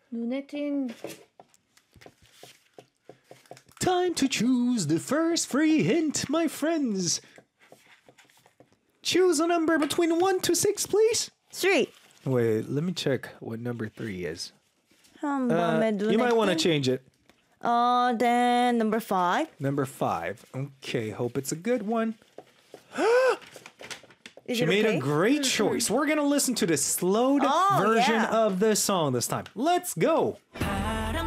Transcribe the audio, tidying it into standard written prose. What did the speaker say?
눈에 띈. Time to choose the first free hint, my friends. Choose a number between 1 to 6, please. 3. Wait, let me check what number 3 is. 한밤에 눈에 You might want to 띈. change it. Then number 5. Number 5. Okay, hope it's a good one. Is She it made okay? a great choice. We're going to listen to the slowed version yeah. of the song this time. Let's go.